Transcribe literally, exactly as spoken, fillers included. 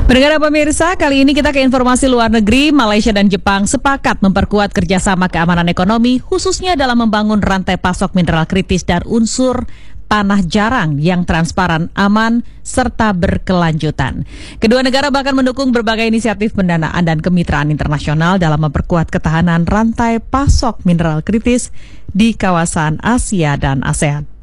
Pendengar pemirsa, kali ini kita ke informasi luar negeri. Malaysia dan Jepang sepakat memperkuat kerjasama keamanan ekonomi, khususnya dalam membangun rantai pasok mineral kritis dan unsur tanah jarang yang transparan, aman, serta berkelanjutan. Kedua negara bahkan mendukung berbagai inisiatif pendanaan dan kemitraan internasional dalam memperkuat ketahanan rantai pasok mineral kritis di kawasan Asia dan ASEAN.